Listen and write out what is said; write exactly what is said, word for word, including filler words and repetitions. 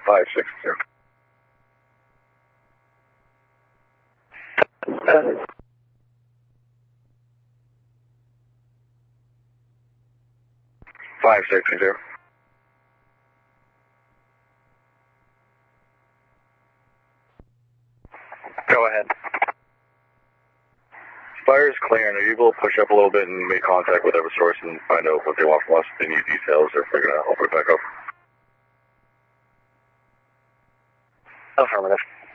five six zero. Five six zero. Go ahead. Fire is clear, and are you able to push up a little bit and make contact with Eversource and find out what they want from us, if they need details, or if they're going to open it back up? Affirmative.